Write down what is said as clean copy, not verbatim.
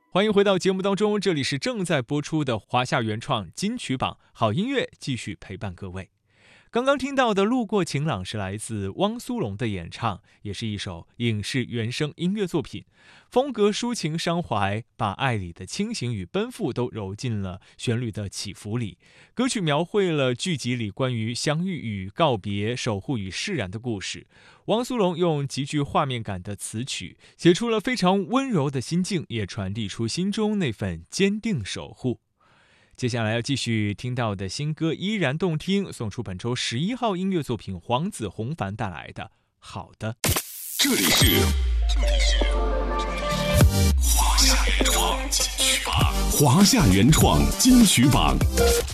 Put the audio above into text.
欢迎回到节目当中，这里是正在播出的华夏原创金曲榜，好音乐继续陪伴各位。刚刚听到的《路过晴朗》是来自汪苏泷的演唱，也是一首影视原声音乐作品，风格抒情伤怀，把爱里的清醒与奔赴都揉进了旋律的起伏里。歌曲描绘了剧集里关于相遇与告别、守护与释然的故事。汪苏泷用极具画面感的词曲，写出了非常温柔的心境，也传递出心中那份坚定守护。接下来要继续听到的新歌依然动听，送出本周11号音乐作品黄子弘凡带来的《好的》。 这里是华夏原创金曲榜，华夏原创金曲榜。